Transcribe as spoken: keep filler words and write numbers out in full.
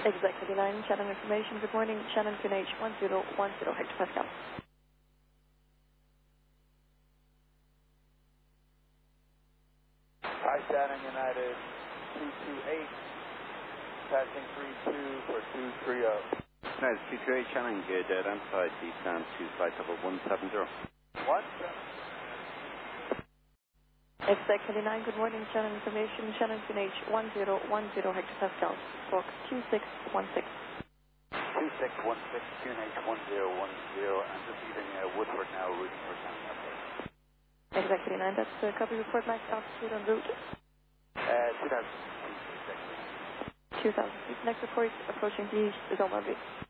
Executive line, Shannon information. Good morning, Shannon Q N H one zero one zero hectopascal. Hi, Shannon United two two eight, passing three two for two three zero. Nice, two two eight, Shannon, good, uh, outside descend to flight level one seven zero. One. Executive line, good morning, Shannon information. Shannon Q N H one zero one zero hectopascal. Box two six one six. two six one six, Q N H one zero one zero. I'm just leaving uh, Woodford now, routing for Shannon update. Executive line, that's uh, copy report max altitude en route. Uh, two thousand feet, exactly. two thousand feet. Next report, approaching the east is on one way.